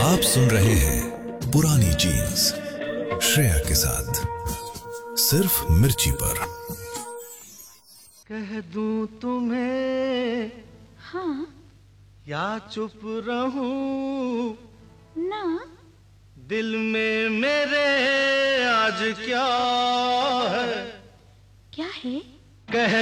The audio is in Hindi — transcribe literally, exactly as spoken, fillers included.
आप सुन रहे हैं पुरानी जीन्स श्रेया के साथ सिर्फ मिर्ची पर। कह दूं तुम्हें हाँ या चुप रहूं ना, दिल में मेरे आज क्या है क्या है? कह